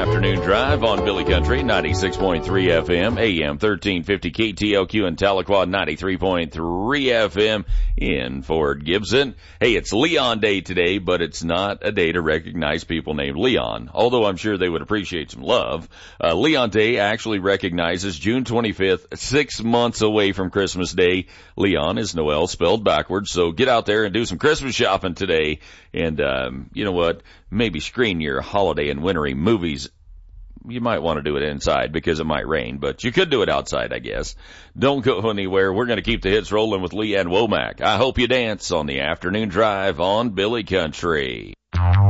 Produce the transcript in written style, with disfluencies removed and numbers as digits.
afternoon drive on Billy Country, 96.3 FM, AM 1350 KTLQ, and Tahlequah 93.3 FM in Fort Gibson. Hey, it's Leon Day today, but it's not a day to recognize people named Leon, although I'm sure they would appreciate some love. Leon Day actually recognizes June 25th, 6 months away from Christmas Day. Leon is Noel spelled backwards, so get out there and do some Christmas shopping today. And, you know what? Maybe screen your holiday and wintry movies. You might want to do it inside because it might rain, but you could do it outside, I guess. Don't go anywhere. We're going to keep the hits rolling with Leanne Womack. I hope you dance on the afternoon drive on Billy Country.